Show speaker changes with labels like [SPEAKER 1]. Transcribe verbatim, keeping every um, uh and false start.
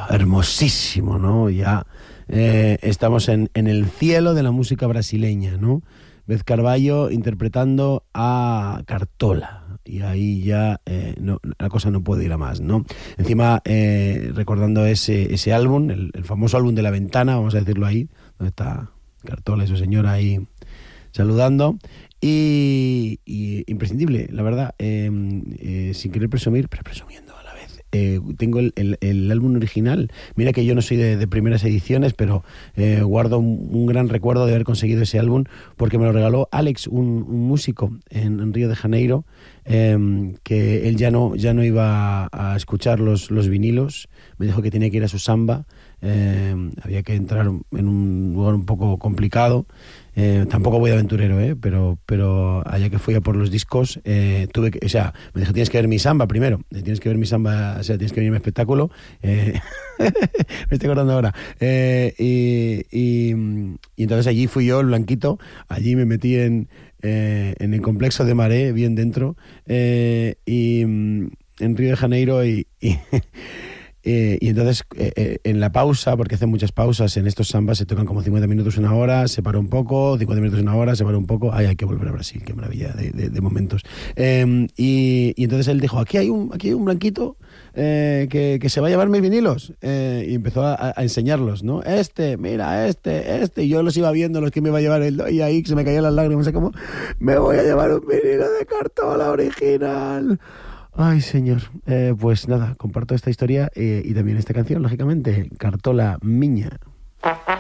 [SPEAKER 1] hermosísimo, ¿no? Ya eh, estamos en, en el cielo de la música brasileña, ¿no? Beth Carvalho interpretando a Cartola. Y ahí ya eh, no, la cosa no puede ir a más, ¿no? Encima, eh, recordando ese, ese álbum, el, el famoso álbum de La Ventana, vamos a decirlo ahí, donde está Cartola y su señora ahí saludando. Y, y imprescindible, la verdad, eh, eh, sin querer presumir, pero presumiendo a la vez. Eh, tengo el, el, el álbum original. Mira que yo no soy de, de primeras ediciones, pero eh, guardo un, un gran recuerdo de haber conseguido ese álbum porque me lo regaló Alex, un, un músico en, en Río de Janeiro, eh, que él ya no, ya no iba a, a escuchar los, los vinilos. Me dijo que tenía que ir a su samba. Eh, había que entrar en un lugar un poco complicado. Eh, tampoco voy de aventurero, ¿eh? pero, pero allá que fui a por los discos, eh, tuve que, o sea, me dijo, tienes que ver mi samba primero, tienes que ver mi samba, o sea, tienes que ver mi espectáculo, eh, me estoy acordando ahora, eh, y, y, y entonces allí fui yo, el blanquito, allí me metí en, eh, en el complejo de Maré, bien dentro, eh, y en Río de Janeiro, y... y Eh, y entonces eh, eh, en la pausa, porque hacen muchas pausas en estos sambas, se tocan como cincuenta minutos, una hora, se para un poco, cincuenta minutos, una hora, se para un poco. Ay, hay que volver a Brasil, qué maravilla de, de, de momentos. Eh, y, y entonces él dijo, aquí hay un, aquí hay un blanquito eh, que, que se va a llevar mis vinilos. Eh, y empezó a, a enseñarlos, ¿no? Este, mira, este, este. Y yo los iba viendo, los que me iba a llevar él, y ahí se me caían las lágrimas, o sea, como, me voy a llevar un vinilo de Cartola original. Ay, señor. Eh, pues nada, comparto esta historia eh, y también esta canción, lógicamente, Cartola Miña.